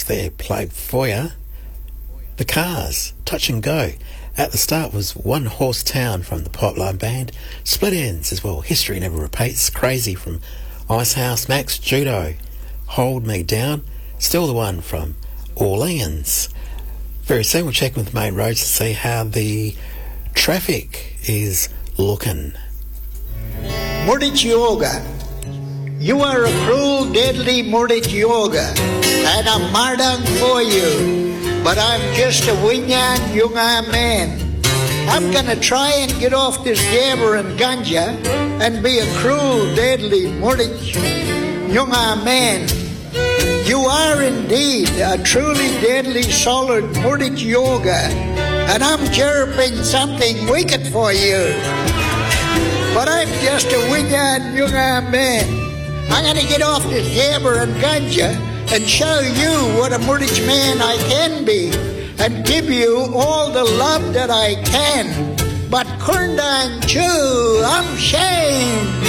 just there played for you. The Cars, Touch and Go. At the start was One Horse Town from the Pipeline Band. Split Ends as well, History Never Repeats. Crazy from Icehouse. Max Judo, Hold Me Down. Still the One from Orleans. Very soon we'll check with Main Roads to see how the traffic is looking. Murdich Yoga. You are a cruel, deadly Murdich Yoga, and I'm mardang for you. But I'm just a winyan young man. I'm gonna try and get off this gabber and ganja and be a cruel, deadly Murdich young man. You are indeed a truly deadly, solid Murdich Yoga, and I'm chirping something wicked for you. But I'm just a winyan young man. I'm gonna get off this gabber and ganja and show you what a Murdich man I can be, and give you all the love that I can. But Kurndan Chu, I'm shame.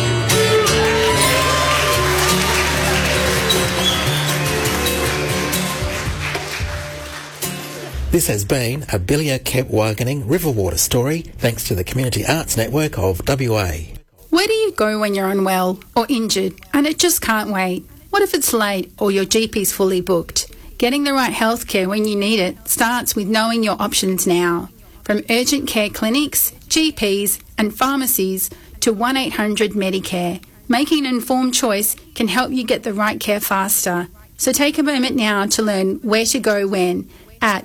This has been a Billia Kepwagening Riverwater story, thanks to the Community Arts Network of WA. Where do you go when you're unwell or injured and it just can't wait? What if it's late or your GP's fully booked? Getting the right healthcare when you need it starts with knowing your options now. From urgent care clinics, GPs and pharmacies to 1-800 Medicare, making an informed choice can help you get the right care faster. So take a moment now to learn where to go when at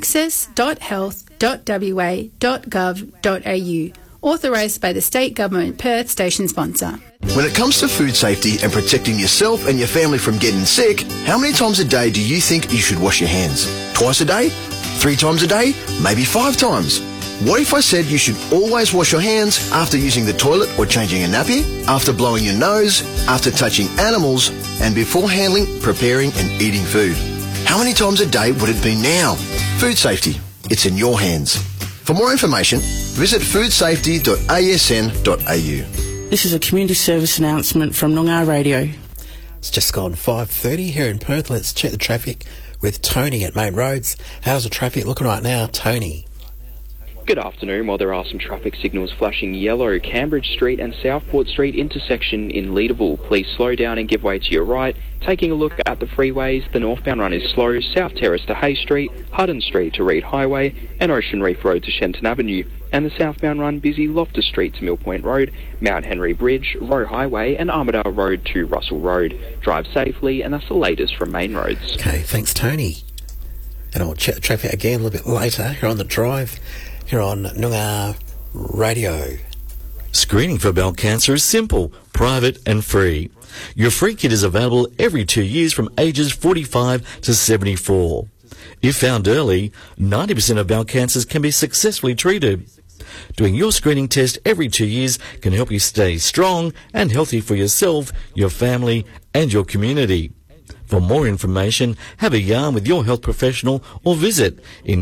access.health.wa.gov.au. Authorised by the State Government, Perth station sponsor. When it comes to food safety and protecting yourself and your family from getting sick, how many times a day do you think you should wash your hands? Twice a day? 3 times a day? Maybe 5 times? What if I said you should always wash your hands after using the toilet or changing a nappy, after blowing your nose, after touching animals, and before handling, preparing and eating food? How many times a day would it be now? Food safety. It's in your hands. For more information, visit foodsafety.asn.au. This is a community service announcement from Noongar Radio. It's just gone 5:30 here in Perth. Let's check the traffic with Tony at Main Roads. How's the traffic looking right now, Tony? Good afternoon. While there are some traffic signals flashing yellow, Cambridge Street and Southport Street intersection in Leederville. Please slow down and give way to your right. Taking a look at the freeways, the northbound run is slow, South Terrace to Hay Street, Hutton Street to Reed Highway, and Ocean Reef Road to Shenton Avenue. And the southbound run busy Loftus Street to Mill Point Road, Mount Henry Bridge, Roe Highway, and Armidale Road to Russell Road. Drive safely, and that's the latest from Main Roads. Okay, thanks, Tony. And I'll check the traffic again a little bit later here on the drive, here on Noongar Radio. Screening for bowel cancer is simple, private and free. Your free kit is available every 2 years from ages 45 to 74. If found early, 90% of bowel cancers can be successfully treated. Doing your screening test every 2 years can help you stay strong and healthy for yourself, your family and your community. For more information, have a yarn with your health professional or visit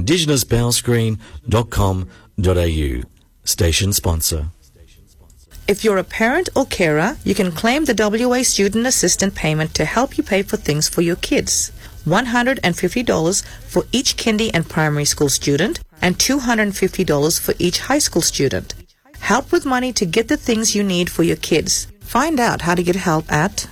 indigenousbowelscreen.com.au. Station sponsor. If you're a parent or carer, you can claim the WA Student Assistant payment to help you pay for things for your kids. $150 for each kindy and primary school student and $250 for each high school student. Help with money to get the things you need for your kids. Find out how to get help at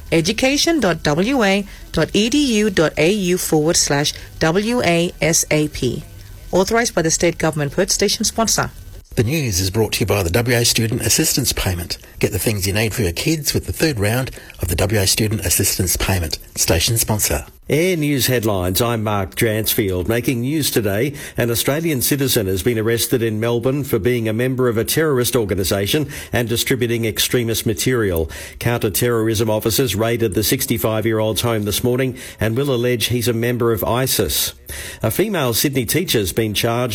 education.wa.edu.au/WASAP. Authorised by the State Government, Perth station sponsor. The news is brought to you by the WA Student Assistance Payment. Get the things you need for your kids with the third round of the WA Student Assistance Payment. Station sponsor. Air News headlines. I'm Mark Dransfield. Making news today, an Australian citizen has been arrested in Melbourne for being a member of a terrorist organisation and distributing extremist material. Counter-terrorism officers raided the 65-year-old's home this morning and will allege he's a member of ISIS. A female Sydney teacher's been charged